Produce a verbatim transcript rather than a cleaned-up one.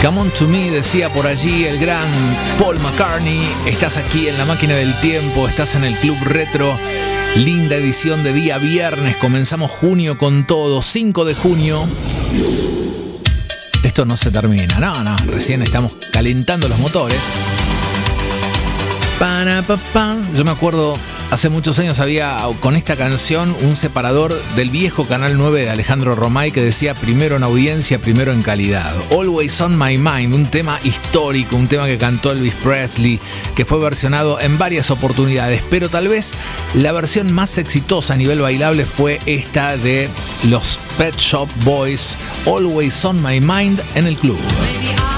Come on to me, decía por allí el gran Paul McCartney. Estás aquí en la máquina del tiempo, estás en el Club Retro. Linda edición de día viernes, comenzamos junio con todo, cinco de junio. Esto no se termina, no, no, recién estamos calentando los motores. Para, pa, pa. Yo me acuerdo, hace muchos años había con esta canción un separador del viejo Canal nueve de Alejandro Romay que decía primero en audiencia, primero en calidad. Always on My Mind, un tema histórico, un tema que cantó Elvis Presley, que fue versionado en varias oportunidades, pero tal vez la versión más exitosa a nivel bailable fue esta de los Pet Shop Boys, Always on My Mind, en el club.